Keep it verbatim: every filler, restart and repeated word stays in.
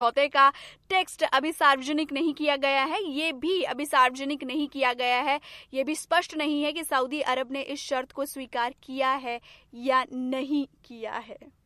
समझौते का टेक्स्ट अभी सार्वजनिक नहीं किया गया है, ये भी अभी सार्वजनिक नहीं किया गया है। ये भी स्पष्ट नहीं है कि सऊदी अरब ने इस शर्त को स्वीकार किया है या नहीं किया है।